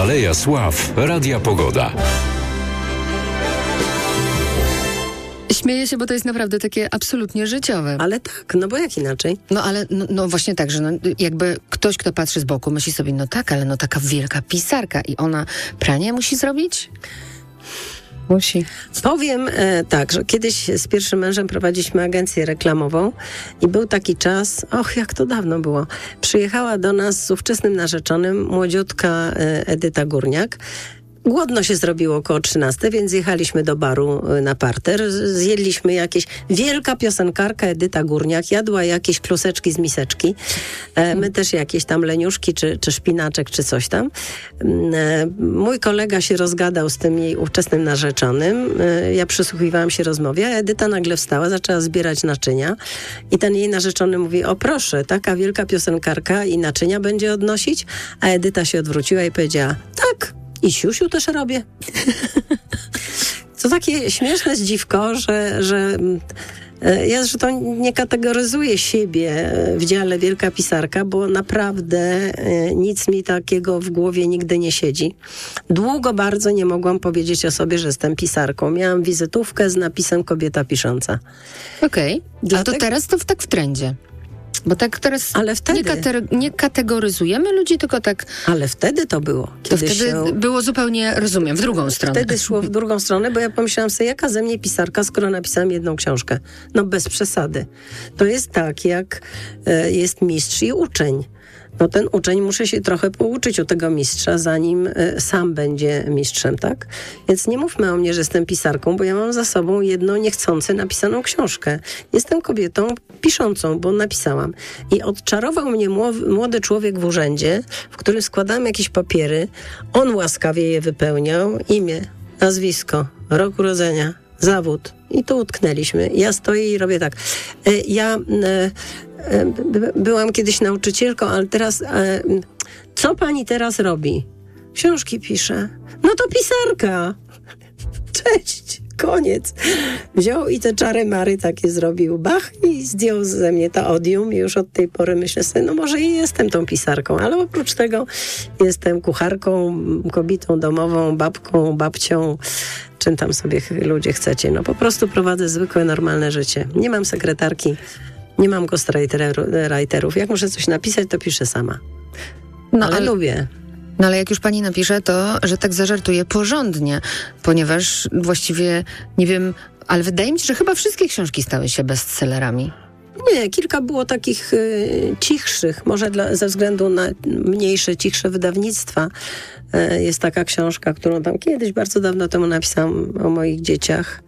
Aleja Sław Radia Pogoda. Śmieję się, bo to jest naprawdę takie absolutnie życiowe. Ale tak, no bo jak inaczej? No ale no właśnie tak, że jakby ktoś, kto patrzy z boku, myśli sobie, no tak, ale no taka wielka pisarka i ona pranie musi zrobić? Musi. Powiem tak, że kiedyś z pierwszym mężem prowadziliśmy agencję reklamową i był taki czas, jak to dawno było, przyjechała do nas z ówczesnym narzeczonym młodziutka Edyta Górniak. Głodno się zrobiło około 13, więc jechaliśmy do baru na parter. Zjedliśmy wielka piosenkarka Edyta Górniak jadła jakieś kluseczki z miseczki. My też jakieś tam leniuszki, czy szpinaczek, czy coś tam. Mój kolega się rozgadał z tym jej ówczesnym narzeczonym. Ja przysłuchiwałam się rozmowie, a Edyta nagle wstała, zaczęła zbierać naczynia i ten jej narzeczony mówi, o proszę, taka wielka piosenkarka i naczynia będzie odnosić? A Edyta się odwróciła i powiedziała, tak, i siusiu też robię. To takie śmieszne zdziwko, że ja zresztą nie kategoryzuję siebie w dziale wielka pisarka, bo naprawdę nic mi takiego w głowie nigdy nie siedzi. Długo bardzo nie mogłam powiedzieć o sobie, że jestem pisarką. Miałam wizytówkę z napisem kobieta pisząca. Okej. A to teraz to tak w trendzie. Bo tak teraz ale wtedy, nie kategoryzujemy ludzi, tylko tak... Ale wtedy to było. To wtedy było zupełnie, rozumiem, w drugą stronę. Wtedy szło w drugą stronę, bo ja pomyślałam sobie, jaka ze mnie pisarka, skoro napisałam jedną książkę. No bez przesady. To jest tak, jak jest mistrz i uczeń. No ten uczeń musi się trochę pouczyć u tego mistrza, zanim sam będzie mistrzem, tak? Więc nie mówmy o mnie, że jestem pisarką, bo ja mam za sobą jedną niechcący napisaną książkę. Jestem kobietą piszącą, bo napisałam. I odczarował mnie młody człowiek w urzędzie, w którym składałem jakieś papiery. On łaskawie je wypełniał. Imię, nazwisko, rok urodzenia, zawód. I tu utknęliśmy. Ja stoję i robię tak. Byłam kiedyś nauczycielką, ale teraz... co pani teraz robi? Książki piszę. No to pisarka. Cześć. Koniec. Wziął i te czary-mary takie zrobił. Bach i zdjął ze mnie to odium. I już od tej pory myślę sobie, no może i jestem tą pisarką, ale oprócz tego jestem kucharką, kobietą domową, babką, babcią, czym tam sobie ludzie chcecie. No po prostu prowadzę zwykłe, normalne życie. Nie mam sekretarki, nie mam ghostwriterów. Jak muszę coś napisać, to piszę sama. No, ale lubię. No ale jak już pani napisze, to, że tak zażartuję, porządnie, ponieważ właściwie, nie wiem, ale wydaje mi się, że chyba wszystkie książki stały się bestsellerami. Nie, kilka było takich cichszych, może ze względu na mniejsze, cichsze wydawnictwa. Jest taka książka, którą tam kiedyś, bardzo dawno temu napisałam o moich dzieciach,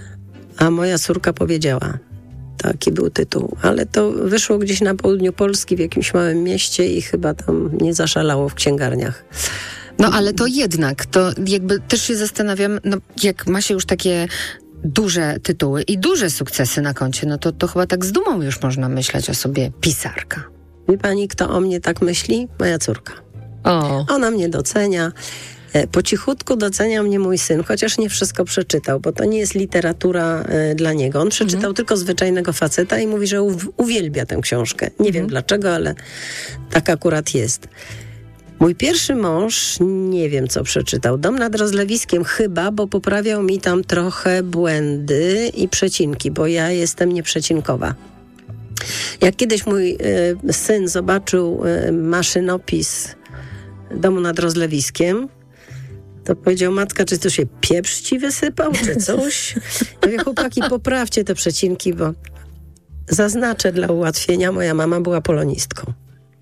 a moja córka powiedziała. Taki był tytuł, ale to wyszło gdzieś na południu Polski, w jakimś małym mieście i chyba tam nie zaszalało w księgarniach. No ale to jednak, to jakby też się zastanawiam, no jak ma się już takie duże tytuły i duże sukcesy na koncie, no to chyba tak z dumą już można myśleć o sobie pisarka. Wie pani, kto o mnie tak myśli? Moja córka. O. Ona mnie docenia. Po cichutku docenia mnie mój syn, chociaż nie wszystko przeczytał, bo to nie jest literatura dla niego. On przeczytał tylko Zwyczajnego faceta i mówi, że uwielbia tę książkę. Nie wiem dlaczego, ale tak akurat jest. Mój pierwszy mąż, nie wiem co przeczytał. Dom nad Rozlewiskiem chyba, bo poprawiał mi tam trochę błędy i przecinki, bo ja jestem nieprzecinkowa. Jak kiedyś mój syn zobaczył maszynopis Domu nad Rozlewiskiem, to powiedział, matka, czy to się pieprz ci wysypał, czy coś? Ja mówię, chłopaki, poprawcie te przecinki, bo zaznaczę dla ułatwienia, moja mama była polonistką.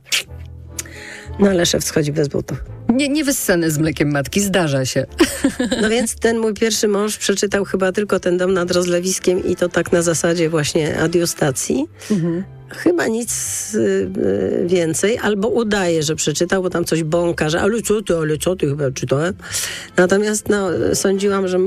No ale szef schodzi bez butów. Nie wyssane z mlekiem matki, zdarza się. No więc ten mój pierwszy mąż przeczytał chyba tylko ten Dom nad Rozlewiskiem i to tak na zasadzie właśnie adiustacji. Chyba nic więcej, albo udaje, że przeczytał, bo tam coś bąka, że ale co ty chyba czytałem. Natomiast sądziłam, że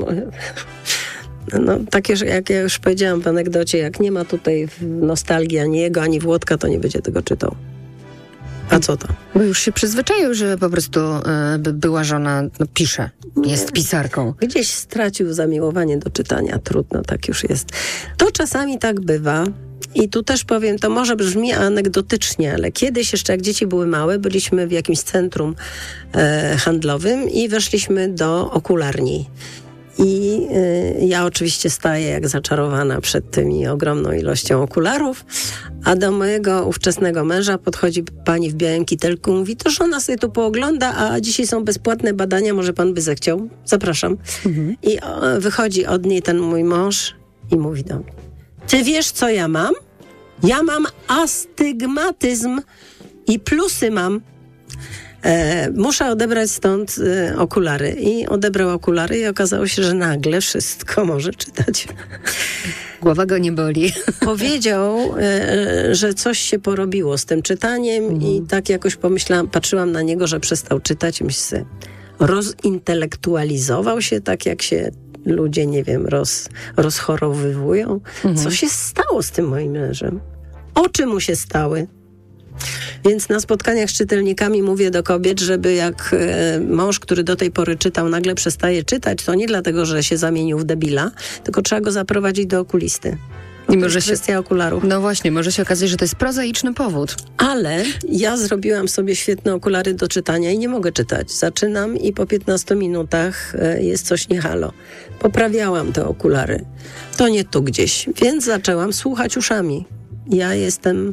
takie, jak ja już powiedziałam w anegdocie, jak nie ma tutaj nostalgii ani jego, ani Włodka, to nie będzie tego czytał. A co to? Bo już się przyzwyczaił, że po prostu była żona, pisze, jest pisarką. Gdzieś stracił zamiłowanie do czytania, trudno, tak już jest. To czasami tak bywa. I tu też powiem, to może brzmi anegdotycznie, ale kiedyś jeszcze jak dzieci były małe, byliśmy w jakimś centrum handlowym i weszliśmy do okularni. I ja oczywiście staję jak zaczarowana przed tymi ogromną ilością okularów, a do mojego ówczesnego męża podchodzi pani w białym kitelku, mówi, to żona sobie tu poogląda, a dzisiaj są bezpłatne badania, może pan by zechciał? Zapraszam. I wychodzi od niej ten mój mąż i mówi do mnie, ty wiesz, co ja mam? Ja mam astygmatyzm i plusy mam. Muszę odebrać stąd okulary. I odebrał okulary i okazało się, że nagle wszystko może czytać. Głowa go nie boli. Powiedział, że coś się porobiło z tym czytaniem i tak jakoś pomyślałam, patrzyłam na niego, że przestał czytać i myślę, rozintelektualizował się tak, jak się ludzie, nie wiem, rozchorowywują. Co się stało z tym moim mężem? Oczy mu się stały. Więc na spotkaniach z czytelnikami mówię do kobiet, żeby jak mąż, który do tej pory czytał, nagle przestaje czytać, to nie dlatego, że się zamienił w debila, tylko trzeba go zaprowadzić do okulisty. I może się kwestia okularów. No właśnie, może się okazać, że to jest prozaiczny powód. Ale ja zrobiłam sobie świetne okulary do czytania i nie mogę czytać. Zaczynam i po 15 minutach jest coś nie halo. Poprawiałam te okulary. To nie tu gdzieś. Więc zaczęłam słuchać uszami. Ja jestem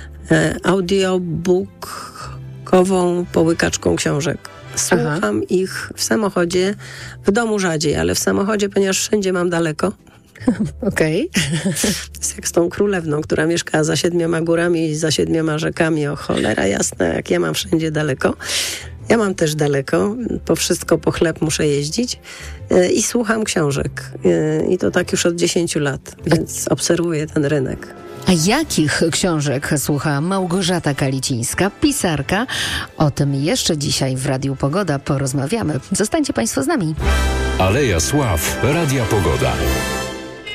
audiobookową połykaczką książek. Słucham ich w samochodzie, w domu rzadziej, ale w samochodzie, ponieważ wszędzie mam daleko. Okej. Jest jak z tą królewną, która mieszka za 7 górami i za 7 rzekami. O cholera jasna, jak ja mam wszędzie daleko. Ja mam też daleko, po wszystko, po chleb muszę jeździć i słucham książek. I to tak już od 10 lat, więc obserwuję ten rynek. A jakich książek słucha Małgorzata Kalicińska, pisarka? O tym jeszcze dzisiaj w Radiu Pogoda porozmawiamy. Zostańcie Państwo z nami. Aleja Sław Radia Pogoda.